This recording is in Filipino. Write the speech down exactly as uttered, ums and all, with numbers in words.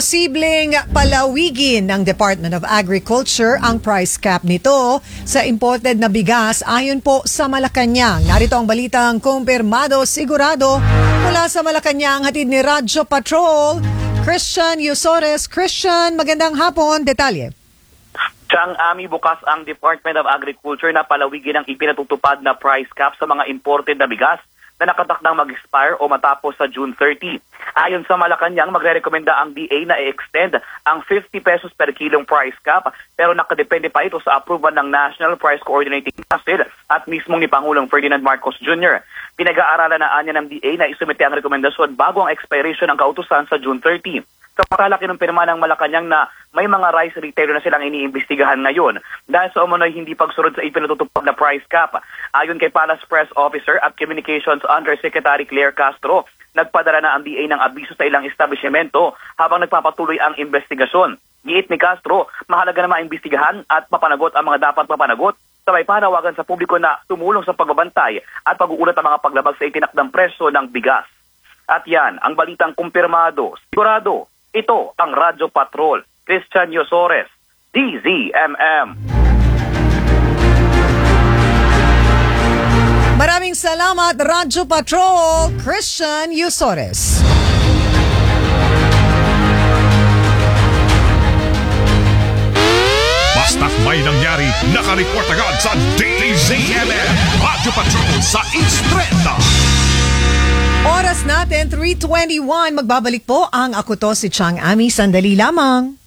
Posibleng palawigin ng Department of Agriculture ang price cap nito sa imported na bigas ayon po sa Malacanang. Narito ang balitang kumpirmado sigurado mula sa Malacanang, hatid ni Radyo Patrol, Christian Yusores. Christian, magandang hapon. Detalye. Siyang ami bukas ang Department of Agriculture na palawigin ang ipinatutupad na price cap sa mga imported na bigas na nakatakdang mag-expire o matapos sa June thirtieth. Ayon sa Malacanang, magre-rekomenda ang D A na i-extend ang fifty pesos per kilong price cap pero nakadepende pa ito sa approval ng National Price Coordinating Council at mismong ni Pangulong Ferdinand Marcos Junior Pinag-aaralan na anya ng D A na isumite ang rekomendasyon bago ang expiration ng kautusan sa June thirtieth. Samantala, kinumpirma ng Malacanang na may mga rice retailer na silang iniimbestigahan ngayon dahil sa umunoy hindi pagsunod sa ipinatutupad na price cap. Ayon kay Palace Press Officer at Communications Undersecretary Claire Castro, nagpadala na ang D A ng abiso sa ilang establishmento habang nagpapatuloy ang investigasyon. Giit ni Castro, mahalaga na maimbestigahan at mapanagot ang mga dapat mapanagot, sabay panawagan sa publiko na tumulong sa pagbabantay at pag-uulat ang mga paglabag sa itinakdang presyo ng bigas. At yan, ang balitang kumpirmado, sigurado. Ito ang Radyo Patrol, Christian Yusores, D Z M M. Maraming salamat, Radyo Patrol, Christian Yusores. Basta't may nangyari, nakareport agad sa D Z M M, Radyo Patrol sa Instreta. Oras natin, three twenty-one. Magbabalik po ang Ako To si Chang Ami. Sandali lamang.